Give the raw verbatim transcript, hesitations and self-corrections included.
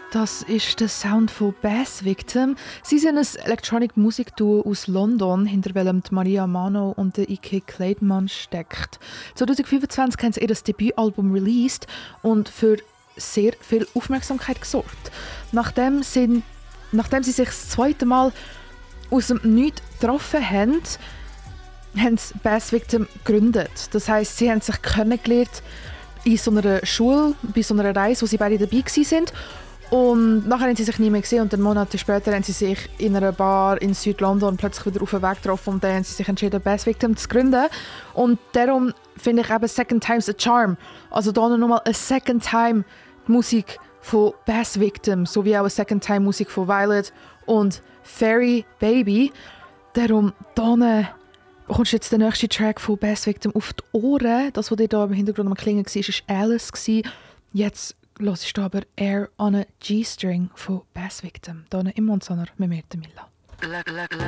Das ist der Sound von Bass Victim. Sie sind ein Electronic Music Duo aus London, hinter welchem Maria Mano und der Ike Kleidman steckt. zwanzig fünfundzwanzig haben sie ihr Debütalbum released und für sehr viel Aufmerksamkeit gesorgt. Nachdem, sind, nachdem sie sich das zweite Mal aus dem Nichts getroffen haben, haben sie Bass Victim gegründet. Das heisst, sie haben sich kennengelernt in so einer Schule, bei so einer Reise, wo sie beide dabei waren. Und nachher haben sie sich nie mehr gesehen und Monate später haben sie sich in einer Bar in Südlondon plötzlich wieder auf den Weg getroffen und dann haben sie sich entschieden, Bass Victim zu gründen. Und darum finde ich eben Second Time's a Charm. Also da nochmal eine Second Time die Musik von Bass Victim, sowie auch eine Second Time Musik von Violet und Fairy Baby. Darum da bekommst du jetzt den nächsten Track von Bass Victim auf die Ohren. Das, was dir hier im Hintergrund am Klingen war, war Alice. Jetzt hörst du aber Air on a G-String von Bass Victim. Hier im Mondsonner mit mir, Milla.